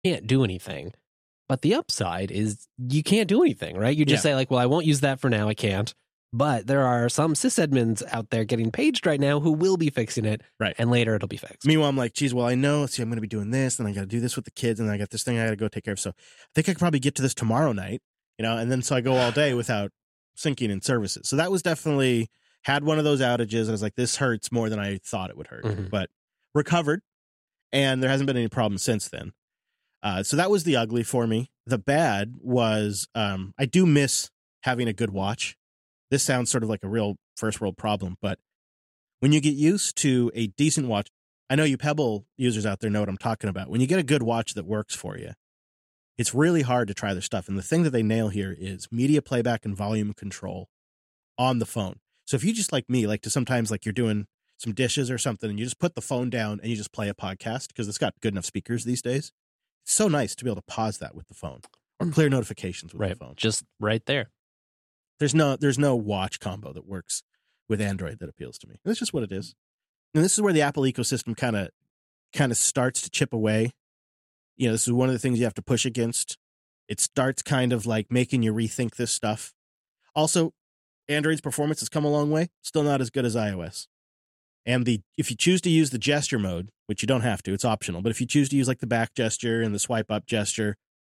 can't do anything. But the upside is you can't do anything, right? You just say like, well, I won't use that for now. I can't. But there are some sysadmins out there getting paged right now who will be fixing it. Right. And later it'll be fixed. Meanwhile, I'm like, geez, well, I know. See, I'm going to be doing this, and I got to do this with the kids, and I got this thing I got to go take care of. So I think I could probably get to this tomorrow night, and then so I go all day without syncing in services. So that was definitely had one of those outages. I was like, this hurts more than I thought it would hurt, but recovered, and there hasn't been any problems since then. So that was the ugly for me. The bad was I do miss having a good watch. This sounds sort of like a real first world problem, but when you get used to a decent watch, I know you Pebble users out there know what I'm talking about. When you get a good watch that works for you, it's really hard to try their stuff. And the thing that they nail here is media playback and volume control on the phone. So if you just like me, like to sometimes like you're doing some dishes or something and you just put the phone down and you just play a podcast because it's got good enough speakers these days. It's so nice to be able to pause that with the phone or clear notifications with the phone. Just right there. There's no watch combo that works with Android that appeals to me. That's just what it is. And this is where the Apple ecosystem kind of starts to chip away. This is one of the things you have to push against. It starts kind of like making you rethink this stuff. Also, Android's performance has come a long way. Still not as good as iOS. And if you choose to use the gesture mode, which you don't have to, it's optional. But if you choose to use like the back gesture and the swipe up gesture,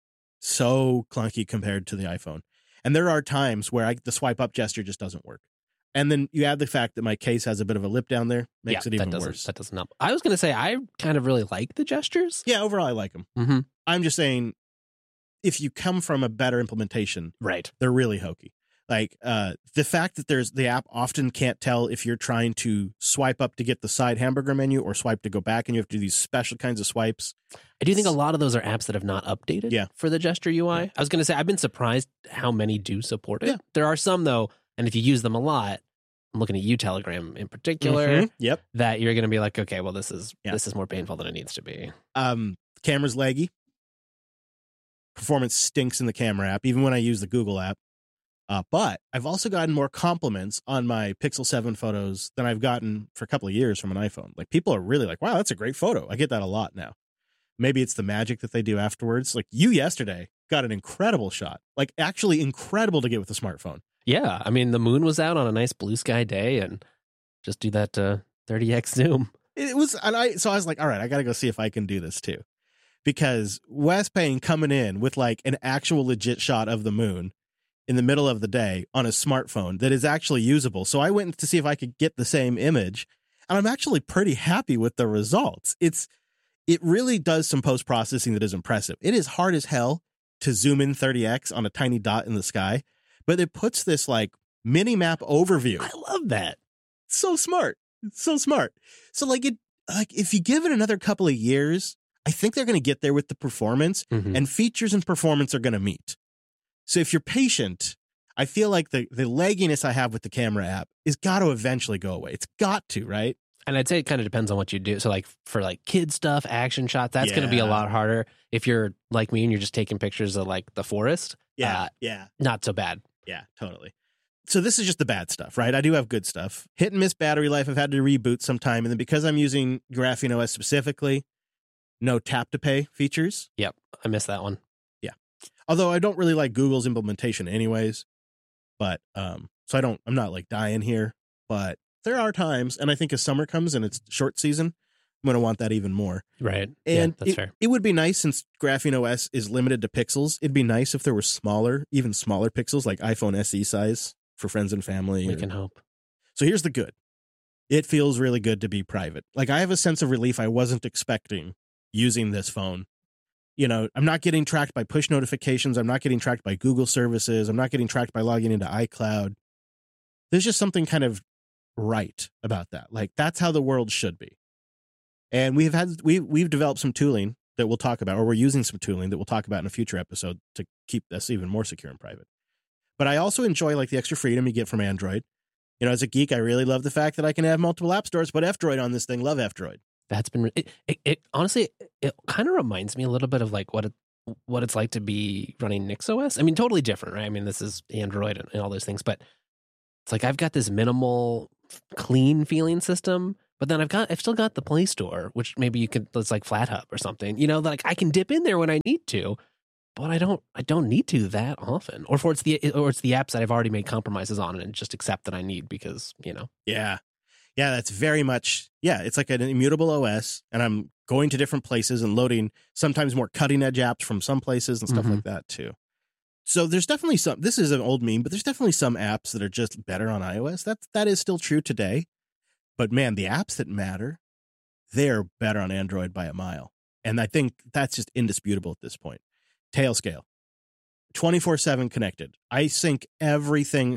so clunky compared to the iPhone. And there are times where the swipe up gesture just doesn't work. And then you add the fact that my case has a bit of a lip down there, makes it even worse. That doesn't help. I was going to say, I kind of really like the gestures. Yeah, overall, I like them. Mm-hmm. I'm just saying, if you come from a better implementation, right, they're really hokey. Like the fact that the app often can't tell if you're trying to swipe up to get the side hamburger menu or swipe to go back, and you have to do these special kinds of swipes. I do think a lot of those are apps that have not updated for the gesture UI. Yeah. I was going to say, I've been surprised how many do support it. Yeah. There are some, though, and if you use them a lot, I'm looking at you, Telegram in particular, that you're going to be like, okay, well, this is more painful than it needs to be. Camera's laggy. Performance stinks in the camera app, even when I use the Google app. But I've also gotten more compliments on my Pixel 7 photos than I've gotten for a couple of years from an iPhone. Like, people are really like, wow, that's a great photo. I get that a lot now. Maybe it's the magic that they do afterwards. Like, you yesterday got an incredible shot. Like, actually incredible to get with a smartphone. Yeah. I mean, the moon was out on a nice blue sky day, and just do that 30x zoom. It was, so I was like, all right, I got to go see if I can do this too. Because Wes Payne coming in with like an actual legit shot of the moon in the middle of the day on a smartphone that is actually usable. So I went to see if I could get the same image, and I'm actually pretty happy with the results. It really does some post-processing that is impressive. It is hard as hell to zoom in 30x on a tiny dot in the sky, but it puts this like mini map overview. I love that. It's so smart. It's so smart. So like if you give it another couple of years, I think they're going to get there with the performance, and features and performance are going to meet. So if you're patient, I feel like the lagginess I have with the camera app is got to eventually go away. It's got to, right? And I'd say it kind of depends on what you do. So like for like kid stuff, action shots, that's going to be a lot harder. If you're like me and you're just taking pictures of like the forest, not so bad. Yeah, totally. So this is just the bad stuff, right? I do have good stuff. Hit and miss battery life. I've had to reboot sometime. And then because I'm using Graphene OS specifically, no tap to pay features. Yep. I missed that one. Yeah. Although I don't really like Google's implementation anyways, but, so I'm not like dying here, but there are times, and I think as summer comes and it's short season, I'm going to want that even more. Right. And that's fair. It would be nice, since Graphene OS is limited to pixels, it'd be nice if there were even smaller pixels, like iPhone SE size for friends and family. We can hope. So here's the good. It feels really good to be private. Like, I have a sense of relief I wasn't expecting using this phone. I'm not getting tracked by push notifications. I'm not getting tracked by Google services. I'm not getting tracked by logging into iCloud. There's just something kind of right about that. Like, that's how the world should be. And we've developed some tooling that we'll talk about, or we're using some tooling that we'll talk about in a future episode to keep this even more secure and private. But I also enjoy like the extra freedom you get from Android. As a geek, I really love the fact that I can have multiple app stores, but F-Droid on this thing. Love F-Droid. That's been it honestly, it kind of reminds me a little bit of like what it's like to be running NixOS. I mean, totally different, right? I mean, this is Android and all those things, but it's like I've got this minimal, clean feeling system, But then I've still got the Play Store, which maybe it's like FlatHub or something, like I can dip in there when I need to, but I don't need to that often. Or it's the apps that I've already made compromises on and just accept that I need because, Yeah. Yeah, that's very much, it's like an immutable OS, and I'm going to different places and loading sometimes more cutting edge apps from some places and stuff like that too. So there's definitely this is an old meme, but there's definitely some apps that are just better on iOS. That is still true today. But man, the apps that matter, they're better on Android by a mile. And I think that's just indisputable at this point. Tailscale, 24/7 connected. I sync everything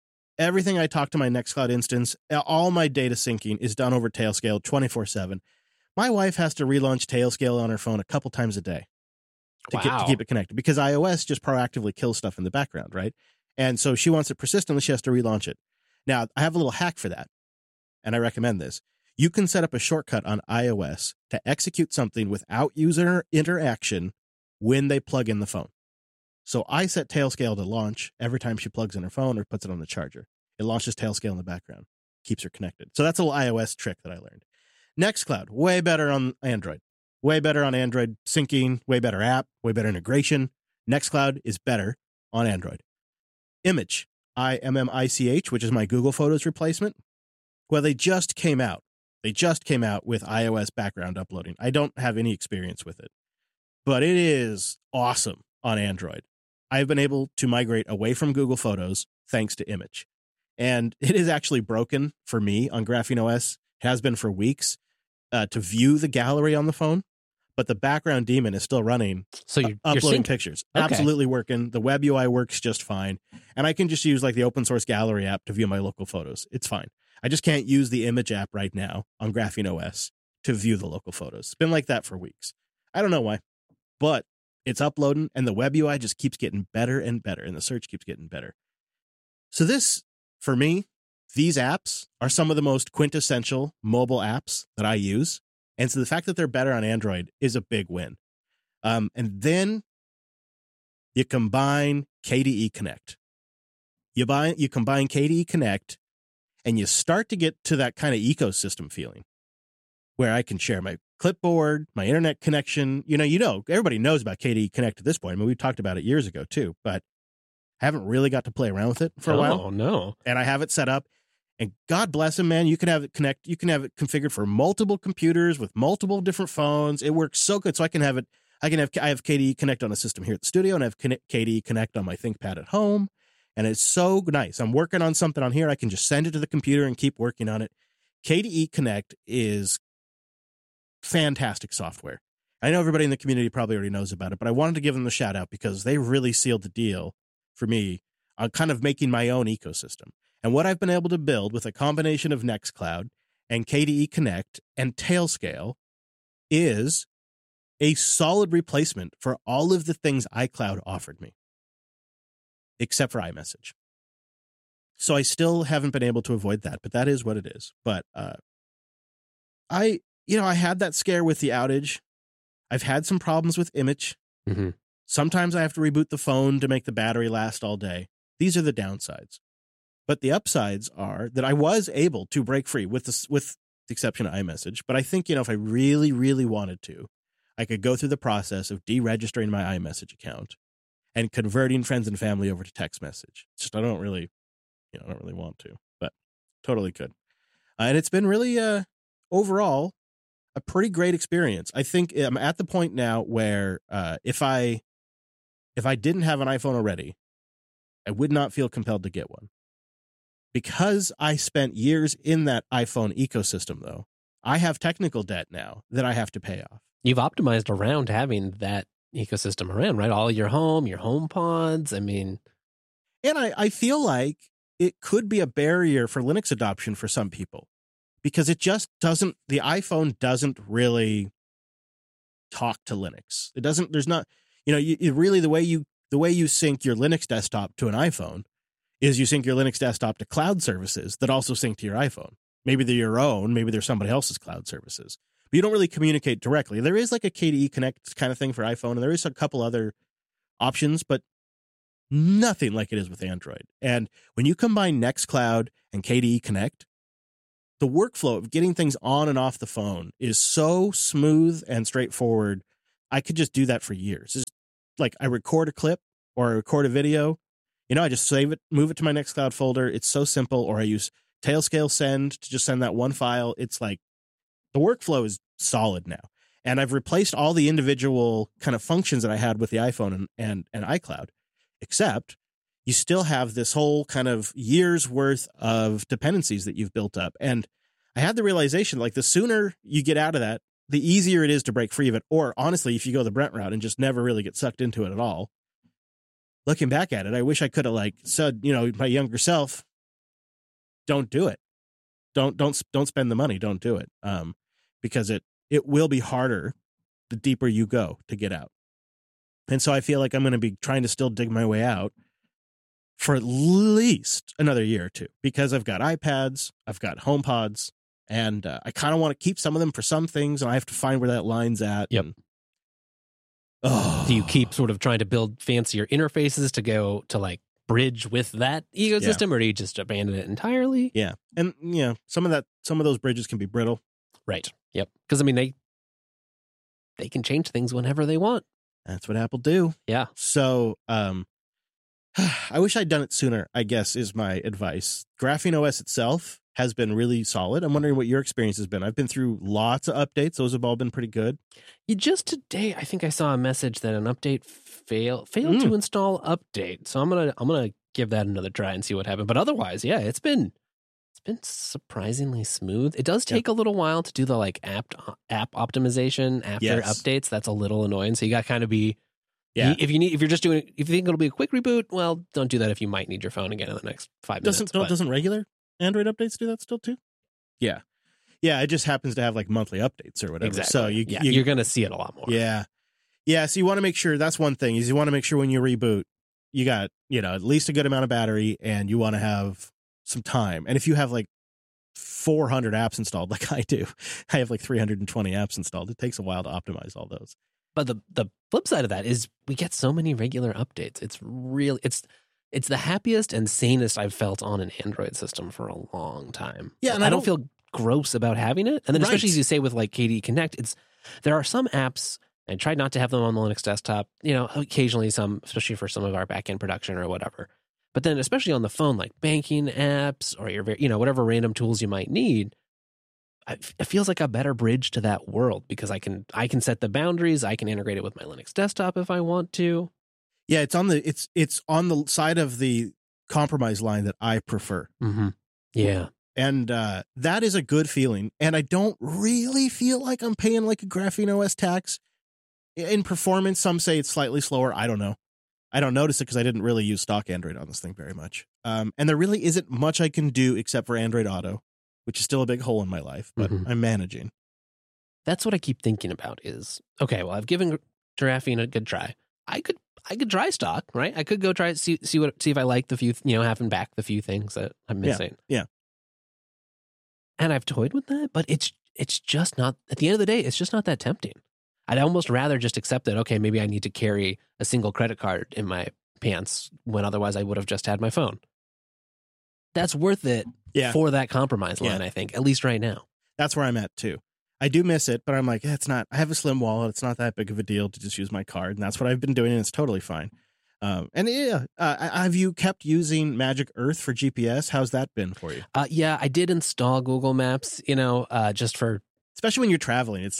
I talk to my Nextcloud instance, all my data syncing is done over Tailscale 24/7. My wife has to relaunch Tailscale on her phone a couple times a day to keep it connected because iOS just proactively kills stuff in the background, right? And so she wants it persistently. She has to relaunch it. Now, I have a little hack for that, and I recommend this. You can set up a shortcut on iOS to execute something without user interaction when they plug in the phone. So I set Tailscale to launch every time she plugs in her phone or puts it on the charger. It launches Tailscale in the background, keeps her connected. So that's a little iOS trick that I learned. Nextcloud, way better on Android. Way better on Android syncing, way better app, way better integration. Nextcloud is better on Android. Image, IMMICH, which is my Google Photos replacement. Well, they just came out. They just came out with iOS background uploading. I don't have any experience with it, but it is awesome on Android. I've been able to migrate away from Google Photos thanks to Image. And it is actually broken for me on Graphene OS, has been for weeks, to view the gallery on the phone. But the background daemon is still running, so you're uploading pictures. Okay. Absolutely working. The web UI works just fine. And I can just use like the open source gallery app to view my local photos. It's fine. I just can't use the Image app right now on Graphene OS to view the local photos. It's been like that for weeks. I don't know why, but it's uploading and the web UI just keeps getting better and better and the search keeps getting better. So this, for me, these apps are some of the most quintessential mobile apps that I use. And so the fact that they're better on Android is a big win. And then you combine KDE Connect. You combine KDE Connect and you start to get to that kind of ecosystem feeling where I can share my clipboard, my internet connection. Everybody knows about KDE Connect at this point. I mean, we talked about it years ago too, but I haven't really got to play around with it for a while. Oh, no. And I have it set up. And God bless him, man. You can have it connect. You can have it configured for multiple computers with multiple different phones. It works so good. So I have KDE Connect on a system here at the studio, and I have KDE Connect on my ThinkPad at home. And it's so nice. I'm working on something on here. I can just send it to the computer and keep working on it. KDE Connect is fantastic software. I know everybody in the community probably already knows about it, but I wanted to give them the shout out because they really sealed the deal for me on kind of making my own ecosystem. And what I've been able to build with a combination of Nextcloud and KDE Connect and Tailscale is a solid replacement for all of the things iCloud offered me, except for iMessage. So I still haven't been able to avoid that, but that is what it is. But I had that scare with the outage. I've had some problems with Image. Mm-hmm. Sometimes I have to reboot the phone to make the battery last all day. These are the downsides. But the upsides are that I was able to break free with the exception of iMessage. But I think, if I really, really wanted to, I could go through the process of deregistering my iMessage account and converting friends and family over to text message. It's just I don't really want to, but totally could. And it's been really, overall, a pretty great experience. I think I'm at the point now where if I didn't have an iPhone already, I would not feel compelled to get one. Because I spent years in that iPhone ecosystem, though, I have technical debt now that I have to pay off. You've optimized around having that ecosystem around, right? All your home pods. I mean, and I feel like it could be a barrier for Linux adoption for some people because it just doesn't. The iPhone doesn't really talk to Linux. It doesn't. There's not. You really the way you sync your Linux desktop to an iPhone is you sync your Linux desktop to cloud services that also sync to your iPhone. Maybe they're your own, maybe they're somebody else's cloud services. But you don't really communicate directly. There is like a KDE Connect kind of thing for iPhone, and there is a couple other options, but nothing like it is with Android. And when you combine Nextcloud and KDE Connect, the workflow of getting things on and off the phone is so smooth and straightforward. I could just do that for years. It's like I record a clip or I record a video, I just save it, move it to my Nextcloud folder. It's so simple. Or I use Tailscale Send to just send that one file. It's like the workflow is solid now. And I've replaced all the individual kind of functions that I had with the iPhone and iCloud, except you still have this whole kind of year's worth of dependencies that you've built up. And I had the realization, like, the sooner you get out of that, the easier it is to break free of it. Or honestly, if you go the Brent route and just never really get sucked into it at all. Looking back at it, I wish I could have said, my younger self, don't do it. Don't spend the money. Don't do it. Because it will be harder the deeper you go to get out. And so I feel like I'm going to be trying to still dig my way out for at least another year or two, because I've got iPads, I've got HomePods, and I kind of want to keep some of them for some things, and I have to find where that line's at. Yep. Do you keep sort of trying to build fancier interfaces to go to bridge with that ecosystem, or do you just abandon it entirely? Yeah. And some of those bridges can be brittle. Right. Yep. Because they can change things whenever they want. That's what Apple do. Yeah. So I wish I'd done it sooner, I guess, is my advice. Graphene OS itself has been really solid. I'm wondering what your experience has been. I've been through lots of updates. Those have all been pretty good. Just today, I think I saw a message that an update failed to install update. So I'm gonna give that another try and see what happened. But otherwise, yeah, it's been surprisingly smooth. It does take a little while to do the app optimization after updates. That's a little annoying. So you got to kind of be. Yeah. If you think it'll be a quick reboot, well, don't do that if you might need your phone again in the next 5 minutes. Doesn't regular Android updates do that still too? Yeah. Yeah, it just happens to have monthly updates or whatever. Exactly. So you're going to see it a lot more. Yeah. Yeah, so you want to make sure, that's one thing, is you want to make sure when you reboot, you got, at least a good amount of battery, and you want to have some time. And if you have 400 apps installed like I do, I have 320 apps installed. It takes a while to optimize all those. But the flip side of that is we get so many regular updates. It's really it's the happiest and sanest I've felt on an Android system for a long time. Yeah, and I don't feel gross about having it. And then especially as you say with KDE Connect, there are some apps, and I tried not to have them on the Linux desktop. Occasionally some, especially for some of our backend production or whatever. But then especially on the phone, like banking apps or your whatever random tools you might need. It feels like a better bridge to that world, because I can set the boundaries. I can integrate it with my Linux desktop if I want to. Yeah, it's on the side of the compromise line that I prefer. Mm-hmm. Yeah, and that is a good feeling. And I don't really feel like I'm paying a Graphene OS tax in performance. Some say it's slightly slower. I don't know. I don't notice it because I didn't really use stock Android on this thing very much. And there really isn't much I can do except for Android Auto, which is still a big hole in my life, but I'm managing. That's what I keep thinking about is, okay, well, I've given Graphene a good try. I could try stock, right? I could go try it, see if I like the few, having back the few things that I'm missing. Yeah. And I've toyed with that, but it's just not, at the end of the day, it's just not that tempting. I'd almost rather just accept that, okay, maybe I need to carry a single credit card in my pants when otherwise I would have just had my phone. That's worth it for that compromise line, I think, at least right now. That's where I'm at too. I do miss it, but I'm like, it's not, I have a slim wallet. It's not that big of a deal to just use my card. And that's what I've been doing, and it's totally fine. Have you kept using Magic Earth for GPS? How's that been for you? Yeah, I did install Google Maps, just for, especially when you're traveling. It's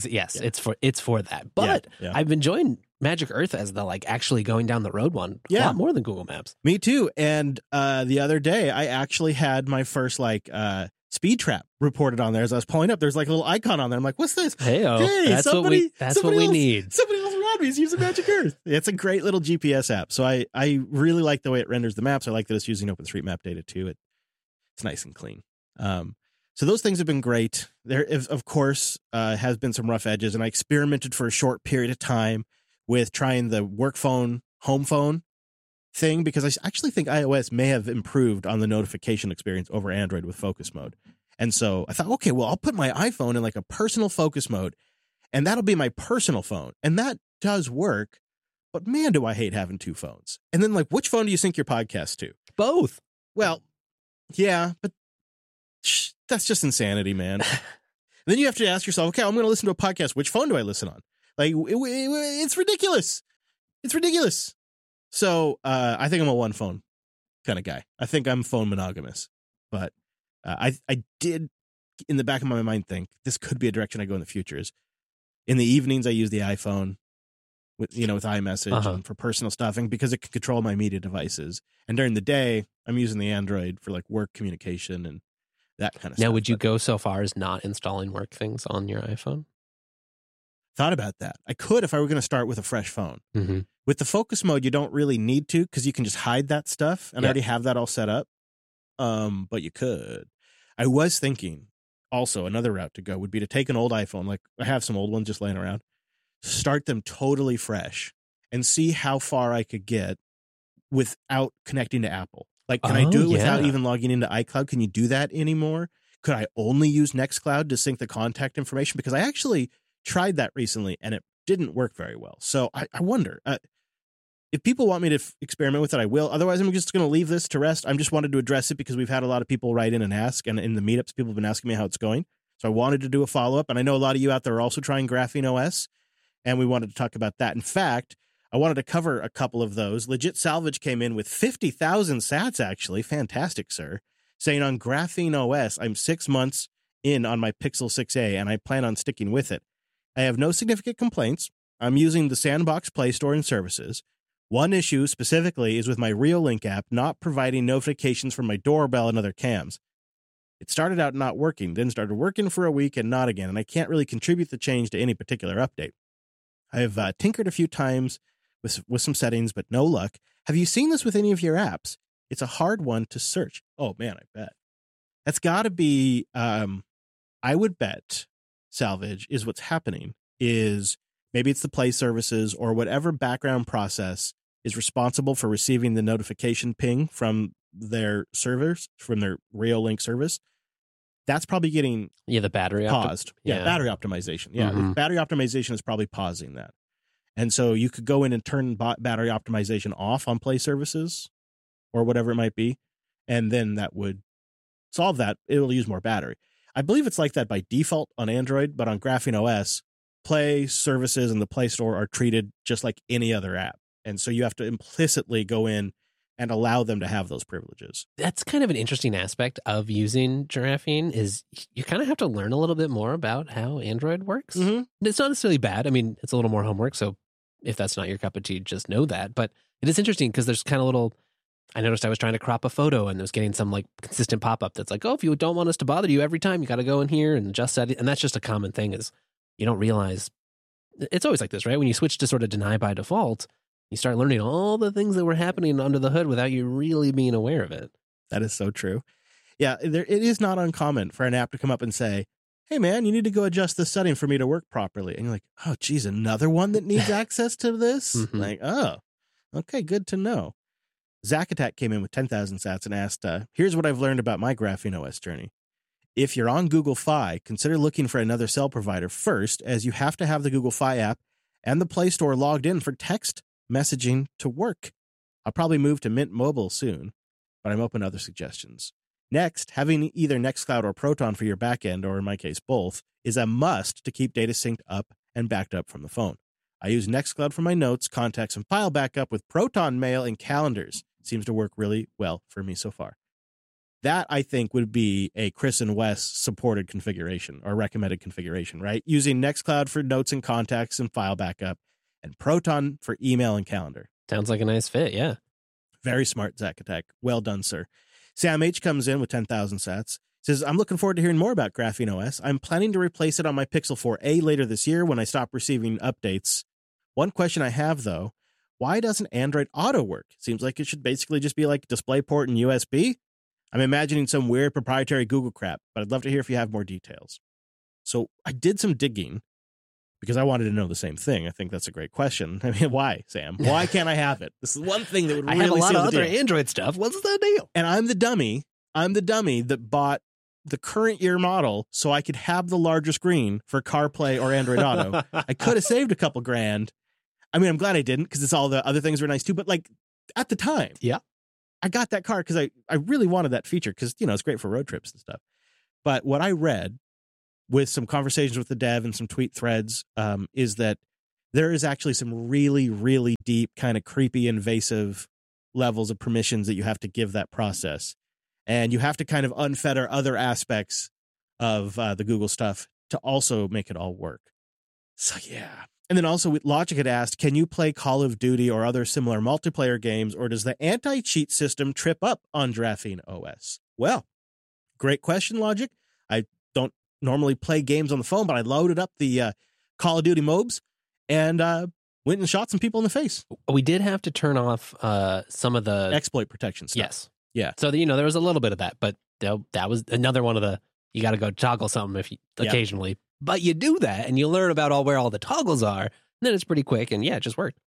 for that. But I've enjoyed Magic Earth as the actually going down the road one a lot more than Google Maps. Me too. And the other day I actually had my first speed trap reported on there. As I was pulling up, there's a little icon on there. I'm like, what's this? Hey, that's what we need. Somebody else around me is using Magic Earth. It's a great little GPS app. So I really like the way it renders the maps. I like that it's using OpenStreetMap data too. It's nice and clean. So those things have been great. There, of course, has been some rough edges, and I experimented for a short period of time with trying the work phone, home phone thing, because I actually think iOS may have improved on the notification experience over Android with focus mode. And so I thought, okay, well, I'll put my iPhone in a personal focus mode, and that'll be my personal phone. And that does work, but man, do I hate having two phones. And then which phone do you sync your podcast to? Both. Well, yeah, but That's just insanity, man. Then you have to ask yourself, okay, I'm going to listen to a podcast. Which phone do I listen on? Like, it's ridiculous. It's ridiculous. So I think I'm a one phone kind of guy. I think I'm phone monogamous. But I did, in the back of my mind, think this could be a direction I go in the future. Is in the evenings, I use the iPhone with iMessage and for personal stuff, and because it can control my media devices. And during the day, I'm using the Android for like work communication and that kind of stuff. Now, would you go so far as not installing work things on your iPhone? Thought about that. I could if I were going to start with a fresh phone. Mm-hmm. With the focus mode, you don't really need to because you can just hide that stuff, and I already have that all set up. But you could. I was thinking also another route to go would be to take an old iPhone, like I have some old ones just laying around, start them totally fresh, and see how far I could get without connecting to Apple. Like, can I do it without even logging into iCloud? Can you do that anymore? Could I only use Nextcloud to sync the contact information? Because I actually tried that recently and it didn't work very well. So I wonder if people want me to experiment with it, I will. Otherwise, I'm just going to leave this to rest. I just wanted to address it because we've had a lot of people write in and ask, and in the meetups, people have been asking me how it's going. So I wanted to do a follow-up, and I know a lot of you out there are also trying Graphene OS, and we wanted to talk about that. In fact, I wanted to cover a couple of those. Legit Salvage came in with 50,000 sats, actually. Fantastic, sir. Saying on Graphene OS, I'm 6 months in on my Pixel 6a, and I plan on sticking with it. I have no significant complaints. I'm using the Sandbox Play Store and services. One issue specifically is with my Reolink app not providing notifications from my doorbell and other cams. It started out not working, then started working for a week and not again, and I can't really contribute the change to any particular update. I have tinkered a few times with some settings, but no luck. Have you seen this with any of your apps? It's a hard one to search. Oh, man, I bet. That's got to be, I would bet, Salvage, is what's happening is maybe it's the Play services or whatever background process is responsible for receiving the notification ping from their servers, from their Reolink service. That's probably getting the battery paused. Battery optimization. Yeah, battery optimization is probably pausing that. And so you could go in and turn battery optimization off on Play services or whatever it might be, and then that would solve that. It'll use more battery. I believe it's like that by default on Android, but on Graphene OS, Play services and the Play Store are treated just like any other app. And so you have to implicitly go in and allow them to have those privileges. That's kind of an interesting aspect of using Graphene is you kind of have to learn a little bit more about how Android works. Mm-hmm. It's not necessarily bad. I mean, it's a little more homework, so if that's not your cup of tea, just know that. But it is interesting because there's kind of little, I noticed I was trying to crop a photo and I was getting some like consistent pop-up that's like, oh, if you don't want us to bother you every time, you got to go in here and adjust that. And that's just a common thing is you don't realize, it's always like this, right? When you switch to sort of deny by default, you start learning all the things that were happening under the hood without you really being aware of it. That is so true. Yeah, it is not uncommon for an app to come up and say, hey, man, you need to go adjust this setting for me to work properly. And you're like, oh, geez, another one that needs access to this? Mm-hmm. Like, oh, okay, good to know. Zack Attack came in with 10,000 sats and asked, here's what I've learned about my Graphene OS journey. If you're on Google Fi, consider looking for another cell provider first, as you have to have the Google Fi app and the Play Store logged in for text messaging to work. I'll probably move to Mint Mobile soon, but I'm open to other suggestions. Next, having either Nextcloud or Proton for your backend, or in my case, both, is a must to keep data synced up and backed up from the phone. I use Nextcloud for my notes, contacts, and file backup with Proton Mail and calendars. It seems to work really well for me so far. That, I think, would be a Chris and Wes supported configuration or recommended configuration, right? Using Nextcloud for notes and contacts and file backup, and Proton for email and calendar. Sounds like a nice fit, yeah. Very smart, Zack Attack. Well done, sir. Sam H comes in with 10,000 sats. Says, I'm looking forward to hearing more about Graphene OS. I'm planning to replace it on my Pixel 4a later this year when I stop receiving updates. One question I have, though, why doesn't Android Auto work? Seems like it should basically just be like DisplayPort and USB. I'm imagining some weird proprietary Google crap, but I'd love to hear if you have more details. So I did some digging because I wanted to know the same thing. I think that's a great question. I mean, why, Sam? Why can't I have it? This is one thing that would really I have a lot of other Android stuff. What's the deal? And I'm the dummy that bought the current year model so I could have the larger screen for CarPlay or Android Auto. I could have saved a couple grand. I mean, I'm glad I didn't because it's all the other things were nice too. But like at the time, yeah, I got that car because I really wanted that feature because, you know, it's great for road trips and stuff. But what I read with some conversations with the dev and some tweet threads is that there is actually some really, really deep, kind of creepy, invasive levels of permissions that you have to give that process. And you have to kind of unfetter other aspects of the Google stuff to also make it all work. So, yeah. And then also Logic had asked, can you play Call of Duty or other similar multiplayer games, or does the anti-cheat system trip up on Graphene OS? Well, great question, Logic. I don't normally play games on the phone, but I loaded up the Call of Duty mobs and went and shot some people in the face. We did have to turn off some of the exploit protection stuff. Yes. Yeah. So, there was a little bit of that, but that was another one of the, you got to go toggle something if you occasionally. But you do that and you learn about where all the toggles are, and then it's pretty quick, and it just worked.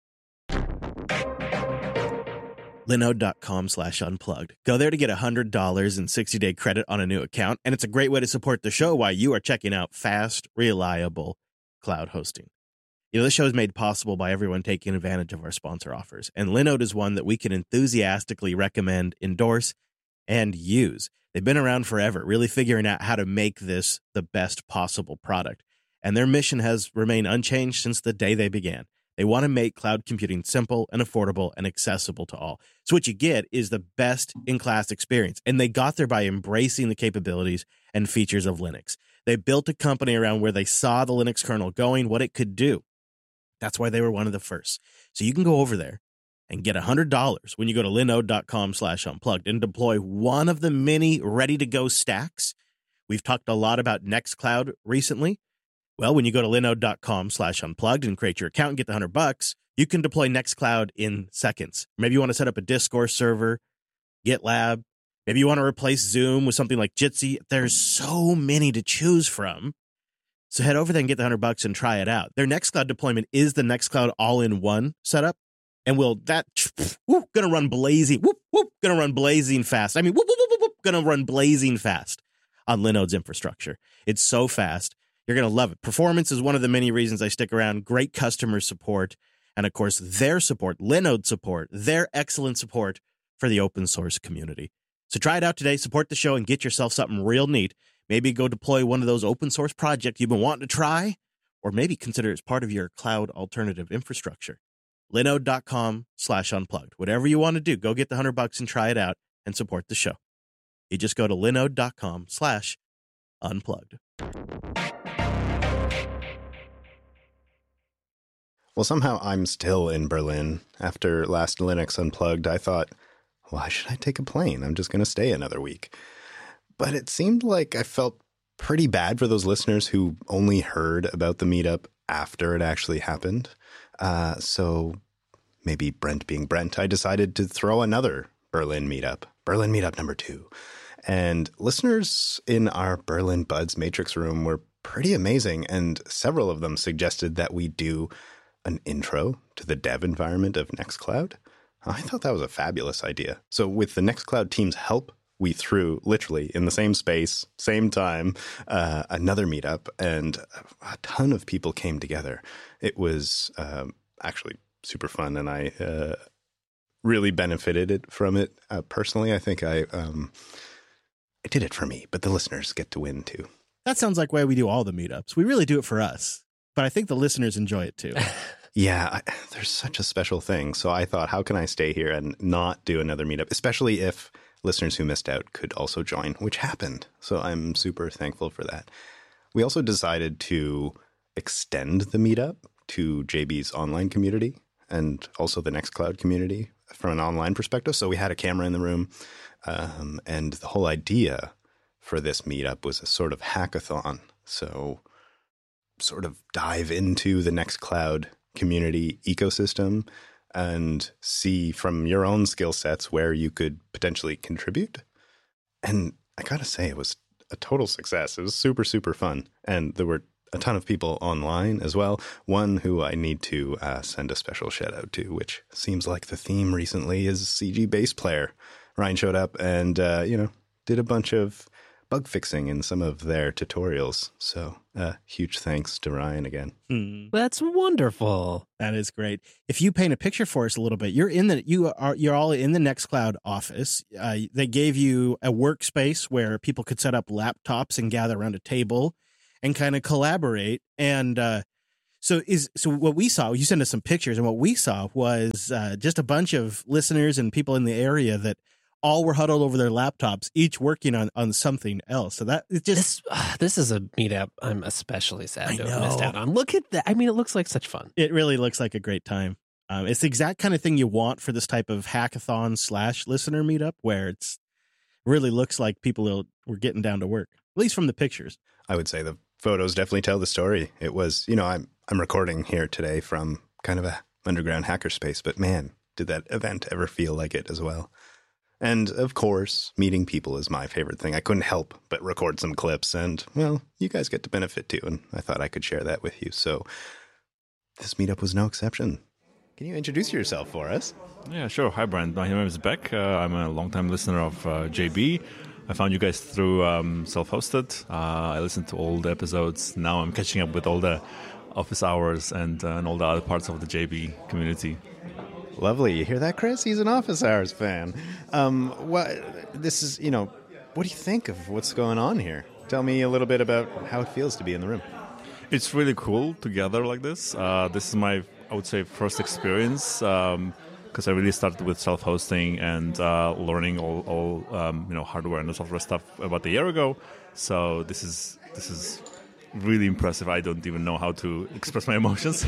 Linode.com/unplugged. Go there to get $100 in 60-day credit on a new account, and it's a great way to support the show while you are checking out fast, reliable cloud hosting. This show is made possible by everyone taking advantage of our sponsor offers, and Linode is one that we can enthusiastically recommend, endorse, and use. They've been around forever, really figuring out how to make this the best possible product. And their mission has remained unchanged since the day they began. They want to make cloud computing simple and affordable and accessible to all. So what you get is the best in-class experience. And they got there by embracing the capabilities and features of Linux. They built a company around where they saw the Linux kernel going, what it could do. That's why they were one of the first. So you can go over there and get $100 when you go to linode.com/unplugged and deploy one of the many ready-to-go stacks. We've talked a lot about Nextcloud recently. Well, when you go to linode.com/unplugged and create your account and get the $100, you can deploy Nextcloud in seconds. Maybe you want to set up a Discourse server, GitLab. Maybe you want to replace Zoom with something like Jitsi. There's so many to choose from. So head over there and get the $100 and try it out. Their Nextcloud deployment is the Nextcloud all-in-one setup. And gonna run blazing, gonna run blazing fast. I mean, gonna run blazing fast on Linode's infrastructure. It's so fast. You're gonna love it. Performance is one of the many reasons I stick around. Great customer support. And of course, their support, Linode support, their excellent support for the open source community. So try it out today, support the show, and get yourself something real neat. Maybe go deploy one of those open source projects you've been wanting to try, or maybe consider it as part of your cloud alternative infrastructure. Linode.com/unplugged. Whatever you want to do, go get the $100 and try it out and support the show. You just go to linode.com/unplugged. Well, somehow I'm still in Berlin. After last Linux Unplugged, I thought, why should I take a plane? I'm just going to stay another week. But it seemed like I felt pretty bad for those listeners who only heard about the meetup after it actually happened. So maybe Brent being Brent, I decided to throw another Berlin meetup number 2. And listeners in our Berlin Buds Matrix room were pretty amazing. And several of them suggested that we do an intro to the dev environment of Nextcloud. I thought that was a fabulous idea. So with the Nextcloud team's help, we threw literally in the same space, same time, another meetup, and a ton of people came together. It was actually super fun, and I really benefited from it personally. I think I did it for me, but the listeners get to win too. That sounds like why we do all the meetups. We really do it for us, but I think the listeners enjoy it too. Yeah, there's such a special thing. So I thought, how can I stay here and not do another meetup, especially if listeners who missed out could also join, which happened. So I'm super thankful for that. We also decided to extend the meetup to JB's online community and also the Nextcloud community from an online perspective. So we had a camera in the room, and the whole idea for this meetup was a sort of hackathon. So sort of dive into the Nextcloud community ecosystem and see from your own skill sets where you could potentially contribute. And I gotta say, it was a total success. It was super, super fun. And there were a ton of people online as well. One who I need to send a special shout out to, which seems like the theme recently, is CG bass player. Ryan showed up and, did a bunch of bug fixing in some of their tutorials. So huge thanks to Ryan again. That's wonderful. That is great. If you paint a picture for us a little bit, you're all in the Nextcloud office. They gave you a workspace where people could set up laptops and gather around a table and kind of collaborate. And so what we saw, you sent us some pictures, and what we saw was just a bunch of listeners and people in the area that all were huddled over their laptops, each working on something else. So that it just this is a meetup I'm especially sad to have missed out on. Look at that. I mean, it looks like such fun. It really looks like a great time. It's the exact kind of thing you want for this type of hackathon / listener meetup, where it's really looks like people were getting down to work, at least from the pictures. I would say the photos definitely tell the story. It was, I'm recording here today from kind of a underground hackerspace, but man, did that event ever feel like it as well. And, of course, meeting people is my favorite thing. I couldn't help but record some clips, and, well, you guys get to benefit too, and I thought I could share that with you. So this meetup was no exception. Can you introduce yourself for us? Yeah, sure. Hi, Brent. My name is Beck. I'm a longtime listener of JB. I found you guys through Self-Hosted. I listened to all the episodes. Now I'm catching up with all the office hours and all the other parts of the JB community. Lovely. You hear that, Chris? He's an Office Hours fan. What do you think of what's going on here? Tell me a little bit about how it feels to be in the room. It's really cool to gather like this. This is my, I would say, first experience because I really started with self-hosting and learning all hardware and hardware stuff about a year ago. So this is really impressive. I don't even know how to express my emotions.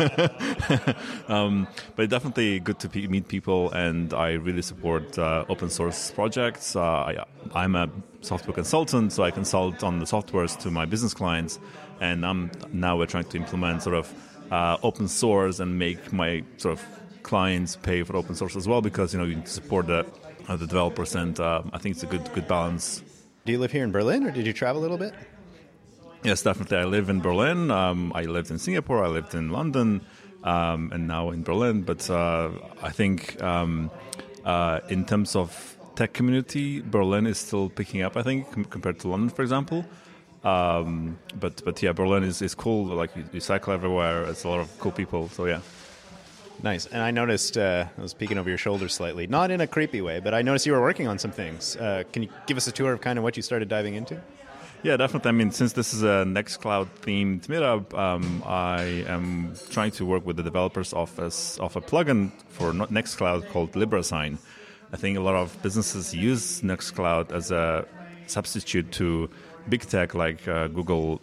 But definitely good to meet people, and I really support open source projects. I'm a software consultant, so I consult on the softwares to my business clients, and now we're trying to implement sort of open source and make my sort of clients pay for open source as well, because you need to support the developers, and I think it's a good balance. Do you live here in Berlin, or did you travel a little bit? Yes, definitely. I live in Berlin. I lived in Singapore. I lived in London, and now in Berlin. But I think in terms of tech community, Berlin is still picking up, I think, compared to London, for example. But yeah, Berlin is cool. Like you cycle everywhere. It's a lot of cool people. So yeah. Nice. And I noticed, I was peeking over your shoulder slightly, not in a creepy way, but I noticed you were working on some things. Can you give us a tour of kind of what you started diving into? Yeah, definitely. I mean, since this is a Nextcloud-themed meetup, I am trying to work with the developers of a plugin for Nextcloud called LibreSign. I think a lot of businesses use Nextcloud as a substitute to big tech like Google's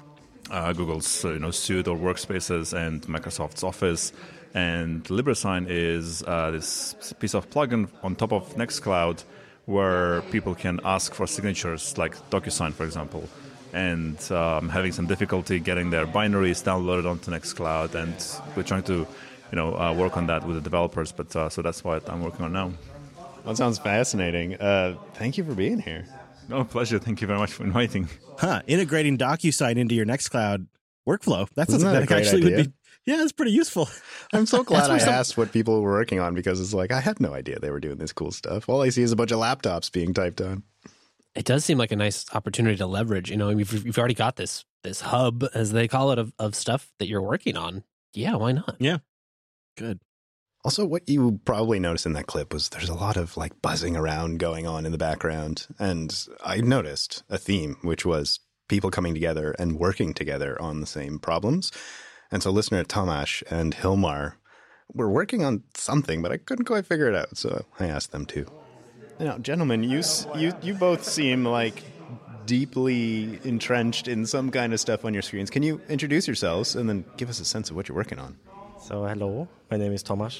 Suite or Workspaces and Microsoft's Office. And LibreSign is this piece of plugin on top of Nextcloud, where people can ask for signatures, like DocuSign, for example, and having some difficulty getting their binaries downloaded onto Nextcloud, and we're trying to, work on that with the developers. But so that's what I'm working on now. That sounds fascinating. Thank you for being here. No, pleasure. Thank you very much for inviting. Integrating DocuSign into your Nextcloud workflow. That's something that actually idea? would be. Yeah, it's pretty useful. I'm so glad I asked what people were working on, because it's like I had no idea they were doing this cool stuff. All I see is a bunch of laptops being typed on. It does seem like a nice opportunity to leverage. You've already got this hub, as they call it, of stuff that you're working on. Yeah, why not? Yeah, good. Also, what you probably noticed in that clip was there's a lot of like buzzing around going on in the background, and I noticed a theme, which was people coming together and working together on the same problems. And so listener Tomasz and Hilmar were working on something, but I couldn't quite figure it out, so I asked them to. Now, gentlemen, you both seem like deeply entrenched in some kind of stuff on your screens. Can you introduce yourselves and then give us a sense of what you're working on? So hello, my name is Tomasz.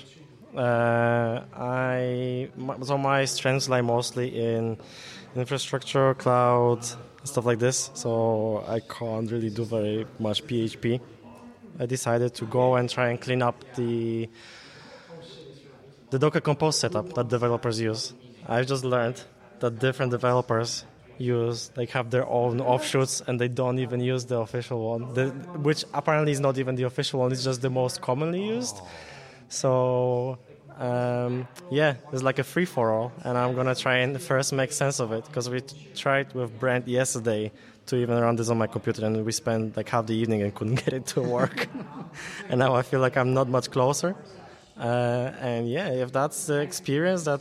My strengths lie mostly in infrastructure, cloud, stuff like this. So I can't really do very much PHP. I decided to go and try and clean up the Docker Compose setup that developers use. I've just learned that different developers have their own offshoots, and they don't even use the official one, which apparently is not even the official one. It's just the most commonly used. So it's like a free-for-all, and I'm going to try and first make sense of it, because we tried with Brent yesterday to even run this on my computer, and we spent like half the evening and couldn't get it to work. And now I feel like I'm not much closer. If that's the experience that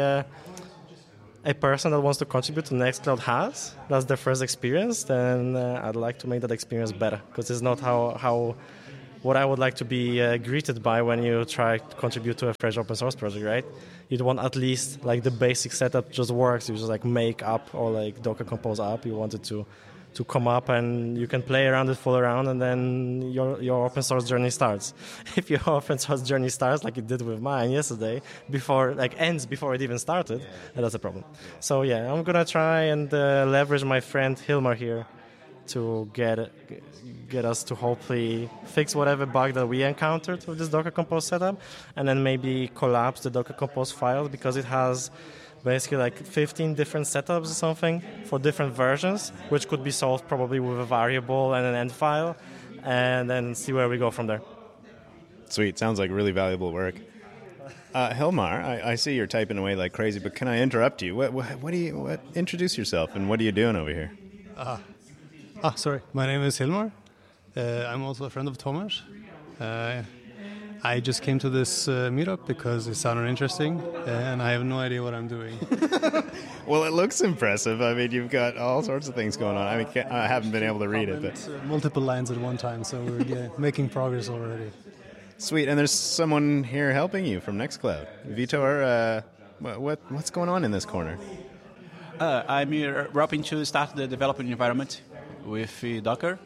a person that wants to contribute to Nextcloud has, that's their first experience, then I'd like to make that experience better, because it's not how what I would like to be greeted by when you try to contribute to a fresh open source project, right? You'd want at least like the basic setup just works. You just like make up or like Docker Compose up. You want it to come up, and you can play around it, fool around, and then your open source journey starts. If your open source journey starts like it did with mine yesterday, ends before it even started, that's a problem. So yeah, I'm gonna try and leverage my friend Hilmar here to get us to hopefully fix whatever bug that we encountered with this Docker Compose setup, and then maybe collapse the Docker Compose file, because it has basically like 15 different setups or something for different versions, which could be solved probably with a variable and an end file, and then see where we go from there. Sweet. Sounds like really valuable work. Hilmar, I see you're typing away like crazy, but can I interrupt you? Introduce yourself, and what are you doing over here? Sorry. My name is Hilmar. I'm also a friend of Thomas. I just came to this meetup because it sounded interesting, and I have no idea what I'm doing. Well, it looks impressive. I mean, you've got all sorts of things going on. I mean, I haven't been able to read it, but multiple lines at one time, so we're making progress already. Sweet. And there's someone here helping you from Nextcloud. Vitor, what's going on in this corner? I'm here helping to start the development environment with Docker.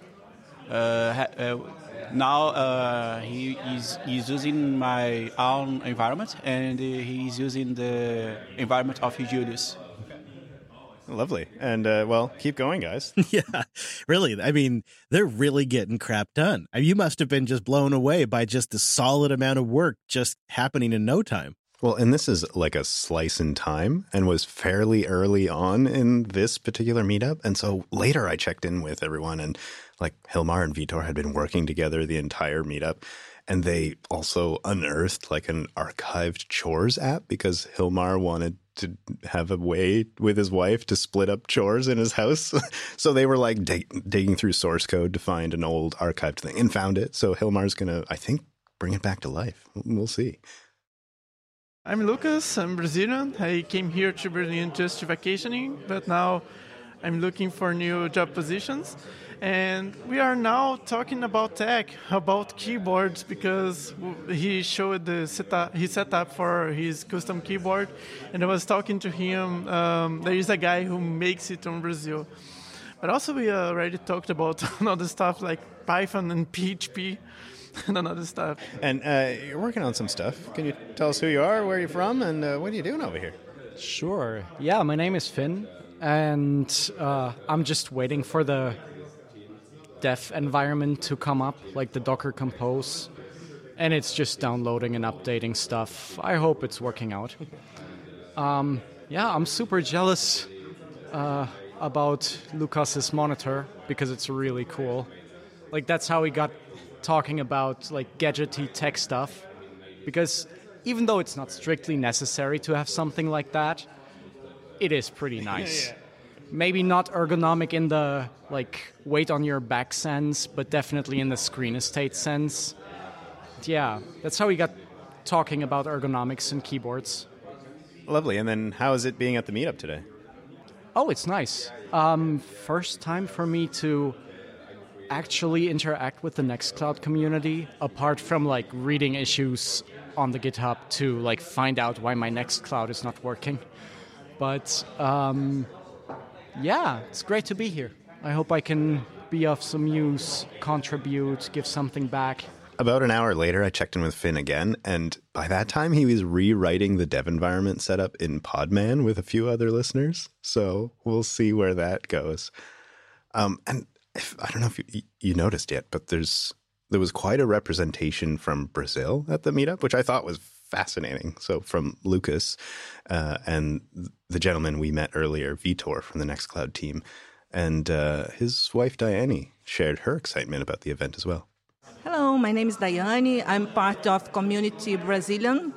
Now he's using my own environment, and he's using the environment of Julius. Lovely. And, keep going, guys. Yeah, really. I mean, they're really getting crap done. You must have been just blown away by just the solid amount of work just happening in no time. Well, and this is like a slice in time and was fairly early on in this particular meetup. And so later I checked in with everyone, and like Hilmar and Vitor had been working together the entire meetup. And they also unearthed like an archived chores app, because Hilmar wanted to have a way with his wife to split up chores in his house. So they were like digging through source code to find an old archived thing and found it. So Hilmar's going to, I think, bring it back to life. We'll see. I'm Lucas. I'm Brazilian. I came here to Berlin just vacationing, but now I'm looking for new job positions. And we are now talking about tech, about keyboards, because he showed his setup for his custom keyboard. And I was talking to him. There is a guy who makes it in Brazil. But also we already talked about other stuff like Python and PHP. And other stuff. And you're working on some stuff. Can you tell us who you are, where you're from, and what are you doing over here? Sure. Yeah, my name is Finn, and I'm just waiting for the dev environment to come up, like the Docker Compose, and it's just downloading and updating stuff. I hope it's working out. I'm super jealous about Lucas's monitor, because it's really cool. Like, that's how we got talking about like gadgety tech stuff, because even though it's not strictly necessary to have something like that, it is pretty nice. Yeah. Maybe not ergonomic in the like weight on your back sense, but definitely in the screen estate sense. Yeah, that's how we got talking about ergonomics and keyboards. Lovely. And then how is it being at the meetup today? Oh, it's nice. First time for me to actually interact with the Nextcloud community, apart from like reading issues on the GitHub to like find out why my Nextcloud is not working. But it's great to be here. I hope I can be of some use, contribute, give something back. About an hour later, I checked in with Finn again, and by that time he was rewriting the dev environment setup in Podman with a few other listeners. So we'll see where that goes. And I don't know if you noticed yet, but there was quite a representation from Brazil at the meetup, which I thought was fascinating. So from Lucas and the gentleman we met earlier, Vitor from the Nextcloud team, and his wife Daiane shared her excitement about the event as well. Hello, my name is Daiane. I'm part of Community Brazilian.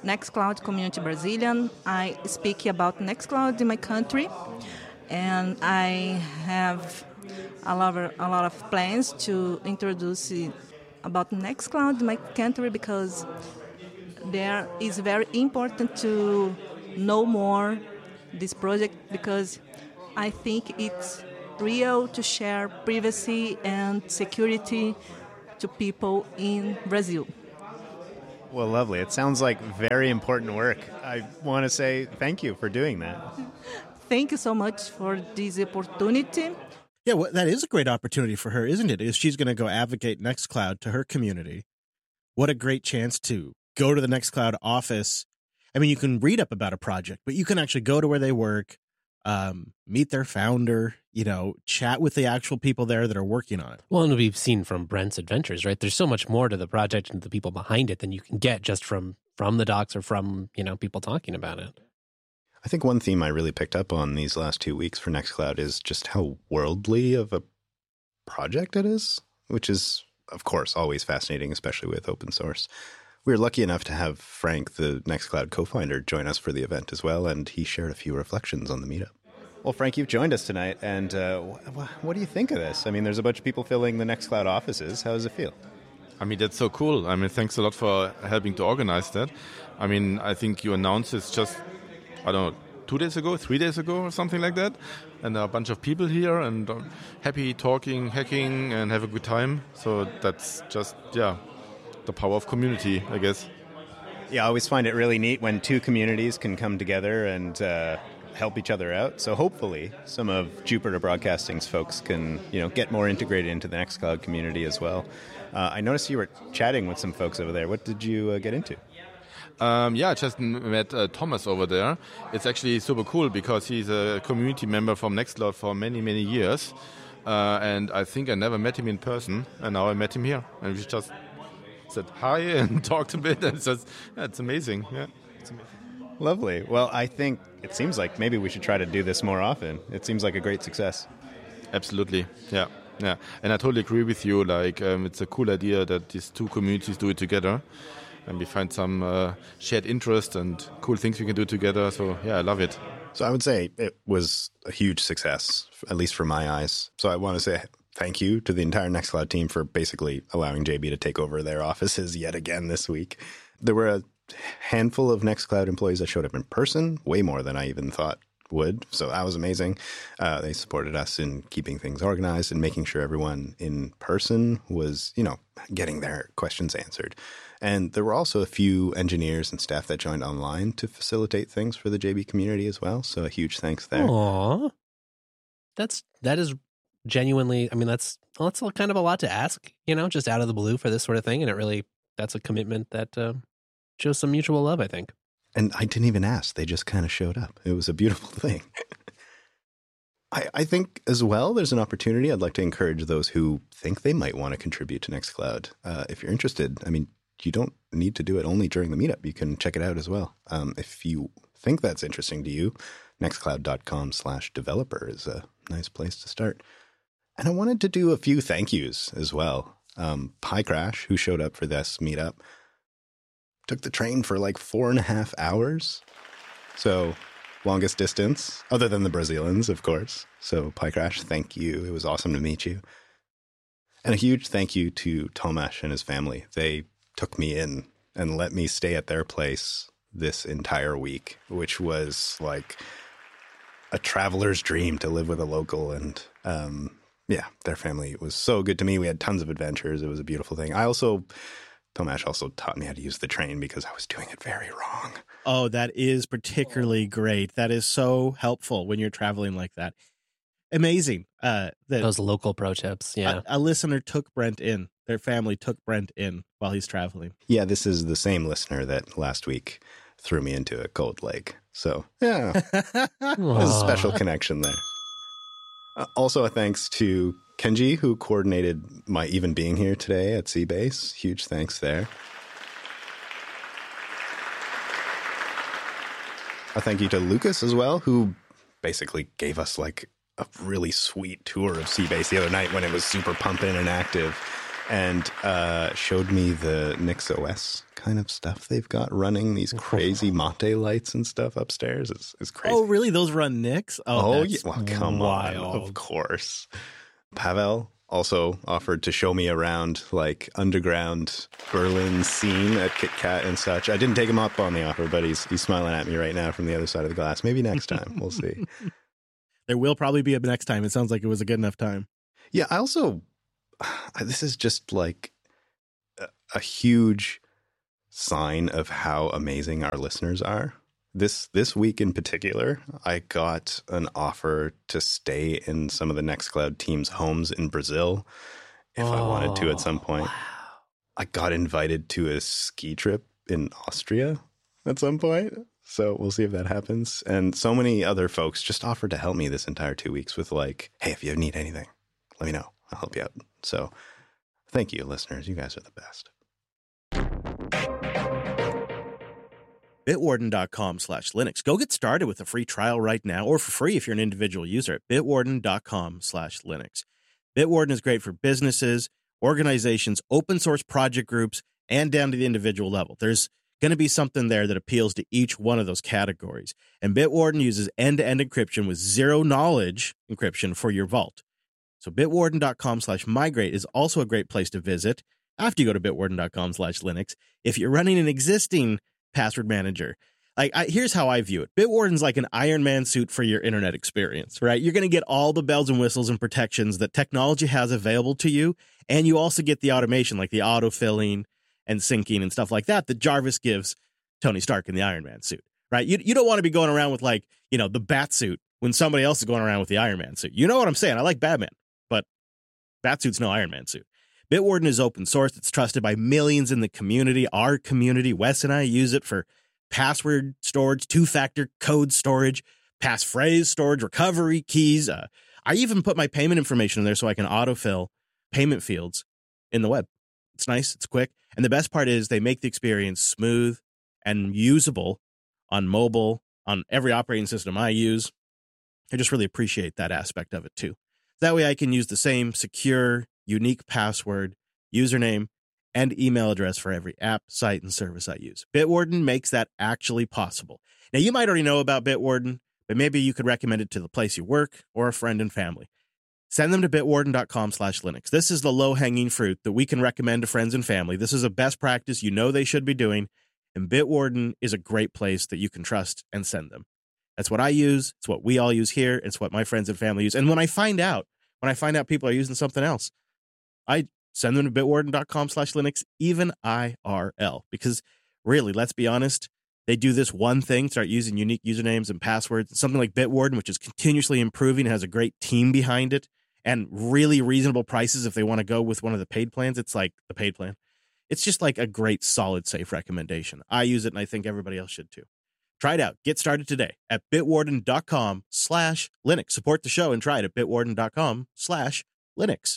Nextcloud Community Brazilian. I speak about Nextcloud in my country, and I have a lot of plans to introduce about Nextcloud in my country, because there is very important to know more this project, because I think it's real to share privacy and security to people in Brazil. Well, lovely. It sounds like very important work. I want to say thank you for doing that. Thank you so much for this opportunity. Yeah, well, that is a great opportunity for her, isn't it? Is she's going to go advocate Nextcloud to her community. What a great chance to go to the Nextcloud office. I mean, you can read up about a project, but you can actually go to where they work, meet their founder, chat with the actual people there that are working on it. Well, and we've seen from Brent's adventures, right? There's so much more to the project and the people behind it than you can get just from the docs or from, people talking about it. I think one theme I really picked up on these last 2 weeks for Nextcloud is just how worldly of a project it is, which is, of course, always fascinating, especially with open source. We were lucky enough to have Frank, the Nextcloud co-founder, join us for the event as well, and he shared a few reflections on the meetup. Well, Frank, you've joined us tonight, and what do you think of this? I mean, there's a bunch of people filling the Nextcloud offices. How does it feel? I mean, that's so cool. I mean, thanks a lot for helping to organize that. I mean, I think you announced this just, 2 days ago, 3 days ago, or something like that. And there are a bunch of people here, and happy, talking, hacking, and have a good time. So that's just, the power of community, I guess. Yeah, I always find it really neat when two communities can come together and help each other out. So hopefully some of Jupiter Broadcasting's folks can, get more integrated into the Nextcloud community as well. I noticed you were chatting with some folks over there. What did you get into? I just met Thomas over there. It's actually super cool because he's a community member from Nextcloud for many, many years. And I think I never met him in person, and now I met him here. And we just said hi and talked a bit. And it's amazing. Yeah, it's amazing. Lovely. Well, I think it seems like maybe we should try to do this more often. It seems like a great success. Absolutely. Yeah. And I totally agree with you. It's a cool idea that these two communities do it together. And we find some shared interest and cool things we can do together. So, I love it. So I would say it was a huge success, at least for my eyes. So I want to say thank you to the entire Nextcloud team for basically allowing JB to take over their offices yet again this week. There were a handful of Nextcloud employees that showed up in person, way more than I even thought would. So that was amazing. They supported us in keeping things organized and making sure everyone in person was, getting their questions answered. And there were also a few engineers and staff that joined online to facilitate things for the JB community as well. So a huge thanks there. Aww. That is genuinely, I mean, that's kind of a lot to ask, just out of the blue for this sort of thing. And that's a commitment that shows some mutual love, I think. And I didn't even ask. They just kind of showed up. It was a beautiful thing. I think as well, there's an opportunity. I'd like to encourage those who think they might want to contribute to Nextcloud. If you're interested, I mean, you don't need to do it only during the meetup. You can check it out as well. If you think that's interesting to you, nextcloud.com/developer is a nice place to start. And I wanted to do a few thank yous as well. PyCrash, who showed up for this meetup, took the train for like 4.5 hours. So longest distance, other than the Brazilians, of course. So PyCrash, thank you. It was awesome to meet you. And a huge thank you to Tomasz and his family. They took me in and let me stay at their place this entire week, which was like a traveler's dream to live with a local. And their family was so good to me. We had tons of adventures. It was a beautiful thing. Tomasz also taught me how to use the train because I was doing it very wrong. Oh, that is particularly great. That is so helpful when you're traveling like that. Amazing. Those local pro tips. Yeah. A listener took Brent in. Their family took Brent in while he's traveling. Yeah, this is the same listener that last week threw me into a cold lake. So, yeah, there's a special connection there. Also, a thanks to Kenji, who coordinated my even being here today at Seabase. Huge thanks there. A thank you to Lucas as well, who basically gave us like a really sweet tour of Seabase the other night when it was super pumping and active. and showed me the NixOS kind of stuff they've got running, these crazy Mate lights and stuff upstairs. It's crazy. Oh, really? Those run Nix? Oh yeah. Well, come on. Of course. Pavel also offered to show me around like underground Berlin scene at KitKat and such. I didn't take him up on the offer, but he's smiling at me right now from the other side of the glass. Maybe next time. We'll see. There will probably be a next time. It sounds like it was a good enough time. Yeah, I also, this is just like a huge sign of how amazing our listeners are. This week in particular, I got an offer to stay in some of the Nextcloud team's homes in Brazil if I wanted to at some point. Wow. I got invited to a ski trip in Austria at some point. So we'll see if that happens. And so many other folks just offered to help me this entire 2 weeks with like, hey, if you need anything, let me know. I'll help you out. So thank you, listeners. You guys are the best. Bitwarden.com/Linux. Go get started with a free trial right now, or for free if you're an individual user at bitwarden.com/Linux. Bitwarden is great for businesses, organizations, open source project groups, and down to the individual level. There's going to be something there that appeals to each one of those categories. And Bitwarden uses end-to-end encryption with zero-knowledge encryption for your vault. So bitwarden.com/migrate is also a great place to visit after you go to bitwarden.com/Linux. If you're running an existing password manager, here's how I view it. Bitwarden's like an Iron Man suit for your internet experience, right? You're going to get all the bells and whistles and protections that technology has available to you, and you also get the automation like the autofilling and syncing and stuff like that Jarvis gives Tony Stark in the Iron Man suit, right? You don't want to be going around with the bat suit when somebody else is going around with the Iron Man suit. You know what I'm saying? I like Batman, but bat suit's no Iron Man suit. Bitwarden is open source. It's trusted by millions in the community. Our community, Wes and I use it for password storage, two-factor code storage, passphrase storage, recovery keys. I even put my payment information in there so I can autofill payment fields in the web. It's nice. It's quick. And the best part is they make the experience smooth and usable on mobile, on every operating system I use. I just really appreciate that aspect of it too. That way I can use the same secure, unique password, username, and email address for every app, site, and service I use. Bitwarden makes that actually possible. Now, you might already know about Bitwarden, but maybe you could recommend it to the place you work or a friend and family. Send them to bitwarden.com/Linux. This is the low-hanging fruit that we can recommend to friends and family. This is a best practice you know they should be doing, and Bitwarden is a great place that you can trust and send them. That's what I use. It's what we all use here. It's what my friends and family use. And when I find out people are using something else, I send them to bitwarden.com/Linux, even IRL, because really, let's be honest, they do this one thing, start using unique usernames and passwords. Something like Bitwarden, which is continuously improving, has a great team behind it, and really reasonable prices if they want to go with one of the paid plans. It's like the paid plan. It's just like a great, solid, safe recommendation. I use it, and I think everybody else should too. Try it out. Get started today at bitwarden.com/Linux. Support the show and try it at bitwarden.com/Linux.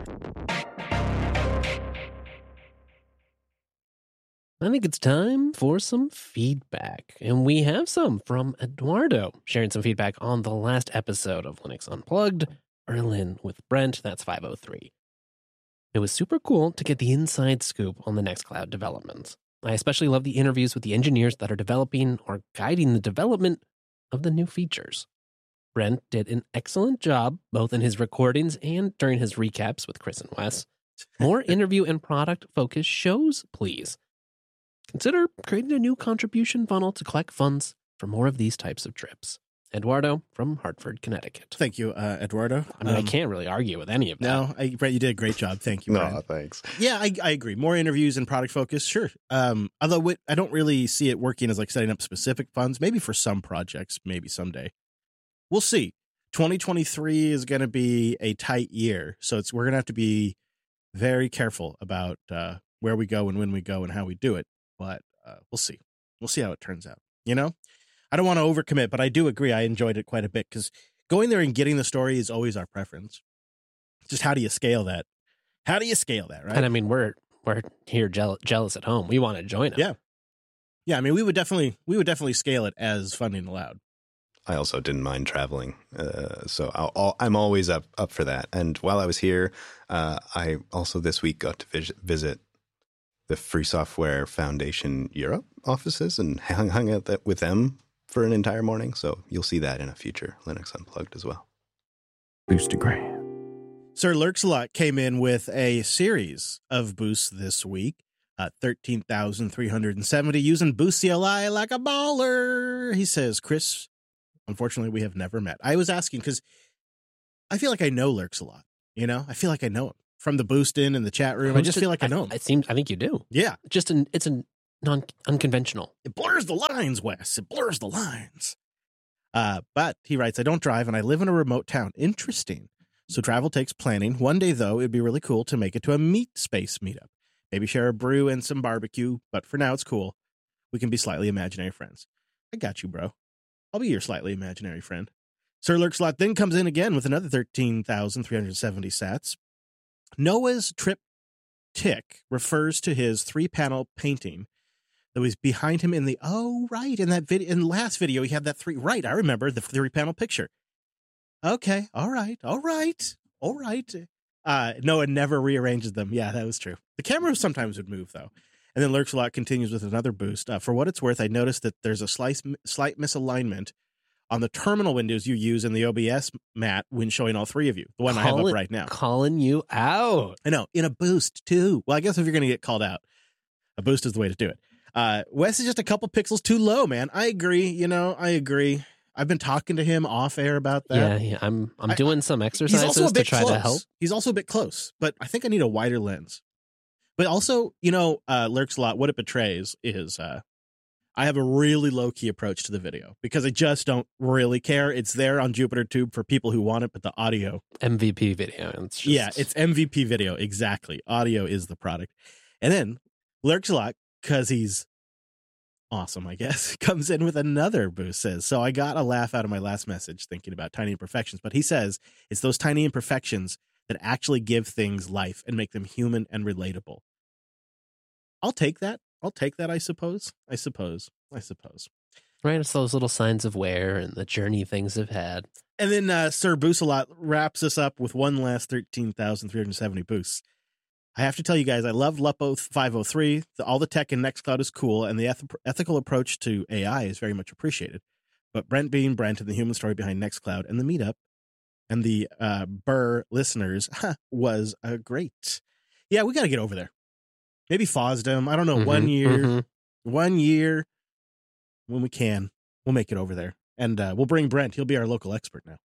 I think it's time for some feedback. And we have some from Eduardo, sharing some feedback on the last episode of Linux Unplugged, Berlin with Brent. That's 503. It was super cool to get the inside scoop on the Nextcloud developments. I especially love the interviews with the engineers that are developing or guiding the development of the new features. Brent did an excellent job, both in his recordings and during his recaps with Chris and Wes. More interview and product-focused shows, please. Consider creating a new contribution funnel to collect funds for more of these types of trips. Eduardo from Hartford, Connecticut. Thank you, Eduardo. I mean, I can't really argue with any of that. No, Brent, you did a great job. Thank you, Brent. No, thanks. Yeah, I agree. More interviews and product focus, sure. Although I don't really see it working as like setting up specific funds. Maybe for some projects, maybe someday. We'll see. 2023 is going to be a tight year, so we're going to have to be very careful about where we go and when we go and how we do it. But we'll see. We'll see how it turns out. You know, I don't want to overcommit, but I do agree. I enjoyed it quite a bit because going there and getting the story is always our preference. Just how do you scale that? How do you scale that, right? And I mean, we're here jealous at home. We want to join them. Yeah. I mean, we would definitely scale it as funding allowed. I also didn't mind traveling. So I'm always up for that. And while I was here, I also this week got to visit the Free Software Foundation Europe offices and hung out with them for an entire morning. So you'll see that in a future Linux Unplugged as well. Boostagram. Sir Lurksalot came in with a series of boosts this week. 13,370 using Boost CLI like a baller. He says, Chris, unfortunately, we have never met. I was asking because I feel like I know Lurksalot. You know, I feel like I know him from the Boost in the chat room. I just feel like I know him. I think you do. Yeah. It's unconventional. It blurs the lines, Wes. It blurs the lines. But he writes, I don't drive and I live in a remote town. Interesting. So travel takes planning. One day, though, it'd be really cool to make it to a meat space meetup. Maybe share a brew and some barbecue, but for now it's cool. We can be slightly imaginary friends. I got you, bro. I'll be your slightly imaginary friend. Sir Lurkslot then comes in again with another 13,370 sats. Noah's triptych refers to his 3-panel painting that was behind him in the, in that video, in the last video, he had that I remember the 3-panel picture. Okay. All right. Noah never rearranges them. Yeah, that was true. The camera sometimes would move, though. And then Lurksalot continues with another boost. For what it's worth, I noticed that there's a slight misalignment on the terminal windows you use in the OBS mat when showing all three of you. The one I have up right now. Calling you out. I know. In a boost, too. Well, I guess if you're going to get called out, a boost is the way to do it. Wes is just a couple pixels too low, man. I agree. I agree. I've been talking to him off air about that. Yeah. I'm doing some exercises to try to help. He's also a bit close, but I think I need a wider lens. But also, Lurksalot, what it betrays is I have a really low-key approach to the video because I just don't really care. It's there on JupyterTube for people who want it, but the audio... MVP video. It's MVP video, exactly. Audio is the product. And then Lurksalot, because he's awesome, I guess, comes in with another boost, says, so I got a laugh out of my last message thinking about tiny imperfections, but he says it's those tiny imperfections that actually give things life and make them human and relatable. I'll take that, I suppose. Right, it's those little signs of wear and the journey things have had. And then Sir Boosalot wraps us up with one last 13,370 boosts. I have to tell you guys, I love Lupo 503. All the tech in Nextcloud is cool, and the ethical approach to AI is very much appreciated. But Brent being Brent and the human story behind Nextcloud and the meetup and the Burr listeners was great. Yeah, we got to get over there. Maybe FOSDEM. I don't know. 1 year. 1 year. When we can, we'll make it over there. And we'll bring Brent. He'll be our local expert now.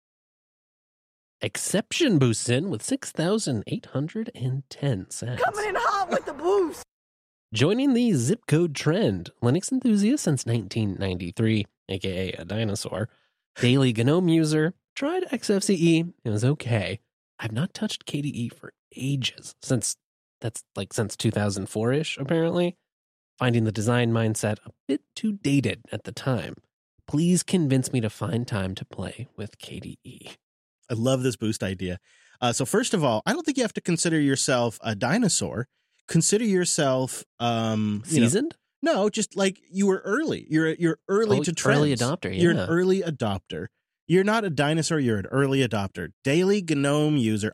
Exception boosts in with 6,810 cents. Coming in hot with the boost. Joining the zip code trend, Linux enthusiast since 1993, aka a dinosaur, daily GNOME user, tried XFCE, it was okay. I've not touched KDE for ages, since 2004-ish, apparently. Finding the design mindset a bit too dated at the time. Please convince me to find time to play with KDE. I love this boost idea. So first of all, I don't think you have to consider yourself a dinosaur. Consider yourself seasoned. No, just like you were early. You're early to trends. Early adopter. Yeah. You're an early adopter. You're not a dinosaur. You're an early adopter. Daily GNOME user.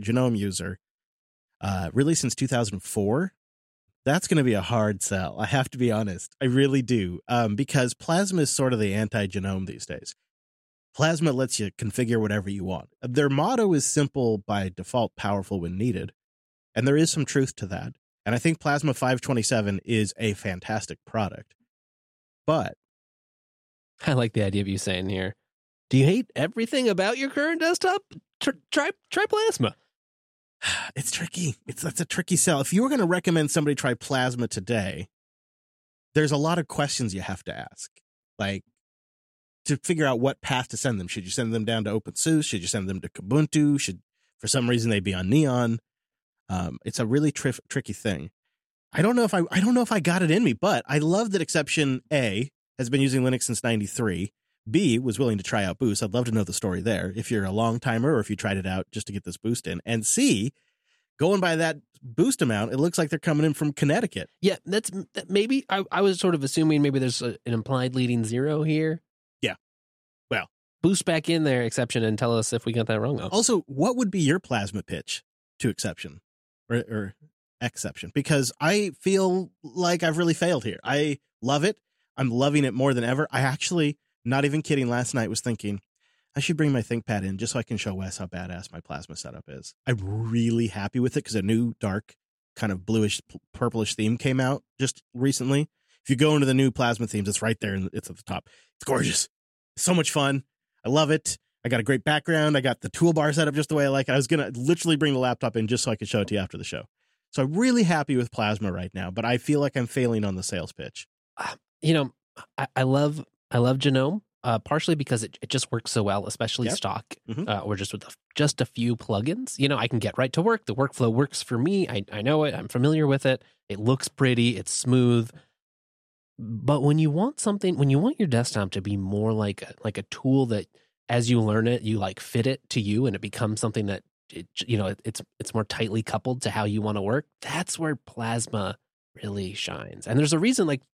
Really since 2004. That's going to be a hard sell. I have to be honest. I really do. Because Plasma is sort of the anti-GNOME these days. Plasma lets you configure whatever you want. Their motto is simple by default, powerful when needed. And there is some truth to that. And I think Plasma 527 is a fantastic product. But I like the idea of you saying here, do you hate everything about your current desktop? Try Plasma. It's tricky. That's a tricky sell. If you were going to recommend somebody try Plasma today, there's a lot of questions you have to ask. Like, to figure out what path to send them. Should you send them down to OpenSUSE? Should you send them to Kubuntu? Should, for some reason, they be on Neon? It's a really tricky thing. I don't know if I got it in me, but I love that Exception A has been using Linux since 93. B was willing to try out Boost. I'd love to know the story there. If you're a long timer or if you tried it out just to get this boost in. And C, going by that boost amount, it looks like they're coming in from Connecticut. Yeah, that's maybe I was sort of assuming maybe there's an implied leading zero here. Yeah. boost back in there, Exception, and tell us if we got that wrong. Though. Also, what would be your Plasma pitch to Exception or Exception? Because I feel like I've really failed here. I love it. I'm loving it more than ever. I actually, not even kidding, last night was thinking I should bring my ThinkPad in just so I can show Wes how badass my Plasma setup is. I'm really happy with it because a new dark kind of bluish purplish theme came out just recently. If you go into the new Plasma themes, it's right there and it's at the top. It's gorgeous. It's so much fun. I love it. I got a great background. I got the toolbar set up just the way I like it. I was going to literally bring the laptop in just so I could show it to you after the show. So I'm really happy with Plasma right now, but I feel like I'm failing on the sales pitch. You know, I love Genome, partially because it just works so well, especially stock, or just with just a few plugins. You know, I can get right to work. The workflow works for me. I know it. I'm familiar with it. It looks pretty. It's smooth. But when you want your desktop to be more like a tool that as you learn it, you like fit it to you and it becomes something that it's more tightly coupled to how you want to work. That's where Plasma really shines. And there's a reason, like,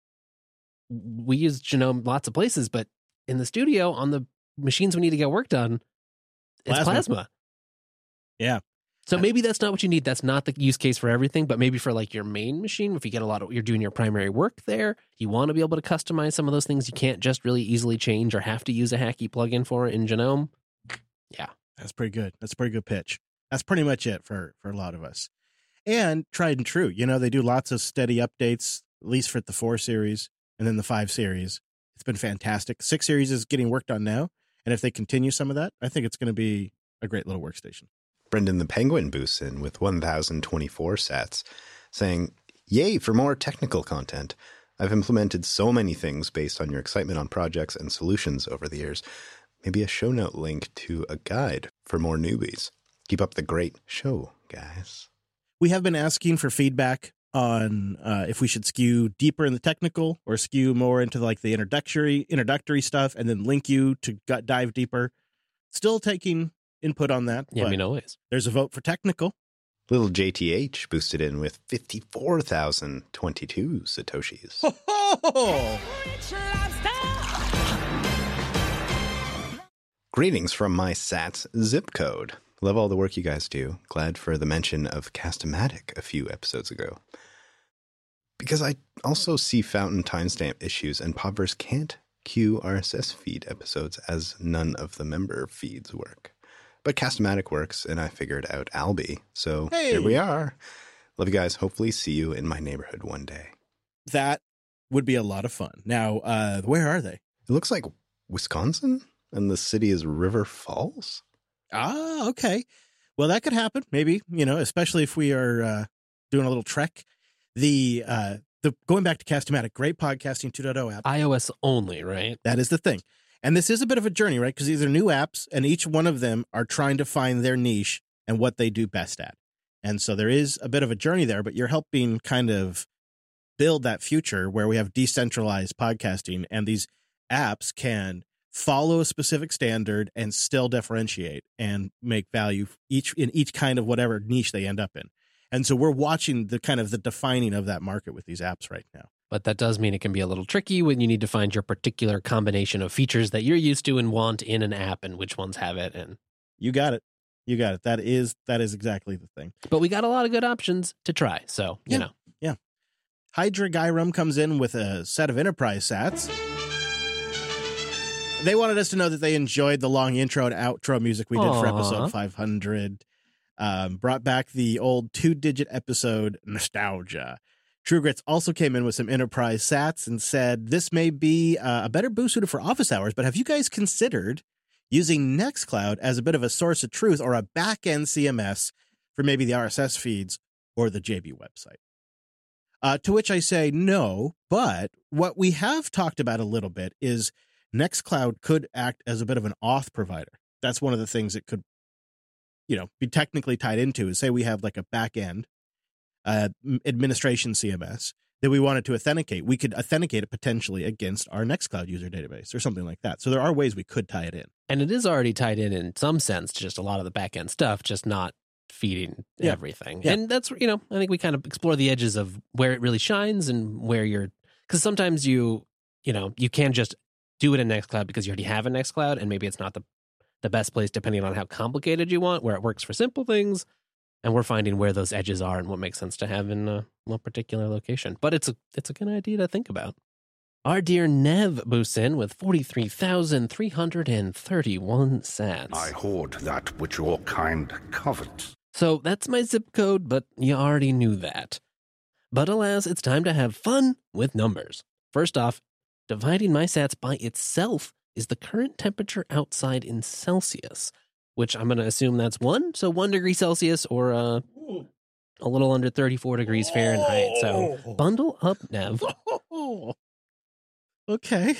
we use Genome lots of places, but in the studio on the machines we need to get work done, it's Plasma. Yeah. So maybe that's not what you need. That's not the use case for everything, but maybe for like your main machine, if you get you're doing your primary work there, you want to be able to customize some of those things you can't just really easily change or have to use a hacky plugin for in Genome. Yeah. That's pretty good. That's a pretty good pitch. That's pretty much it for a lot of us. And tried and true. You know, they do lots of steady updates, at least for the 4 series and then the 5 series. It's been fantastic. 6 series is getting worked on now. And if they continue some of that, I think it's going to be a great little workstation. Brendan the Penguin boosts in with 1,024 sats, saying, "Yay for more technical content. I've implemented so many things based on your excitement on projects and solutions over the years. Maybe a show note link to a guide for more newbies. Keep up the great show, guys." We have been asking for feedback on if we should skew deeper in the technical or skew more into like the introductory stuff and then link you to dive deeper. Still taking input on that. Yeah, I mean, always. There's a vote for technical. Little JTH boosted in with 54,022 Satoshis. Oh! Greetings from my Sats zip code. Love all the work you guys do. Glad for the mention of Cast-O-Matic a few episodes ago. Because I also see Fountain timestamp issues and Podverse can't queue RSS feed episodes as none of the member feeds work. But Cast-O-Matic works, and I figured out Alby. So Here we are. Love you guys. Hopefully see you in my neighborhood one day. That would be a lot of fun. Now, where are they? It looks like Wisconsin, and the city is River Falls. Ah, okay. Well, that could happen. Maybe, especially if we are doing a little trek. The going back to Cast-O-Matic, great podcasting 2.0 app. iOS only, right? That is the thing. And this is a bit of a journey, right? Because these are new apps, and each one of them are trying to find their niche and what they do best at. And so there is a bit of a journey there, but you're helping kind of build that future where we have decentralized podcasting, and these apps can follow a specific standard and still differentiate and make value in each kind of whatever niche they end up in. And so we're watching the kind of the defining of that market with these apps right now. But that does mean it can be a little tricky when you need to find your particular combination of features that you're used to and want in an app and which ones have it. And you got it. That is exactly the thing. But we got a lot of good options to try. So, you know. Yeah. Hydra Gyrum comes in with a set of enterprise sats. They wanted us to know that they enjoyed the long intro and outro music we did for episode 500. Brought back the old 2-digit episode nostalgia. True Grits also came in with some enterprise sats and said this may be a better boost suited for office hours, but have you guys considered using Nextcloud as a bit of a source of truth or a back-end CMS for maybe the RSS feeds or the JB website? To which I say no, but what we have talked about a little bit is Nextcloud could act as a bit of an auth provider. That's one of the things it could, be technically tied into is say we have like a back-end administration CMS that we wanted to authenticate. We could authenticate it potentially against our Nextcloud user database or something like that. So there are ways we could tie it in. And it is already tied in some sense to just a lot of the back-end stuff, just not feeding everything. Yeah. And that's, I think we kind of explore the edges of where it really shines and where because sometimes you can just do it in Nextcloud because you already have a Nextcloud, and maybe it's not the best place depending on how complicated you want, where it works for simple things. And we're finding where those edges are and what makes sense to have in one particular location. But it's a good idea to think about. Our dear Nev boosts in with 43,331 sats. I hoard that which your kind covets. So that's my zip code, but you already knew that. But alas, it's time to have fun with numbers. First off, dividing my sats by itself is the current temperature outside in Celsius, which I'm going to assume that's 1. So 1 degree Celsius or a little under 34 degrees Fahrenheit. So bundle up, Nev. Okay.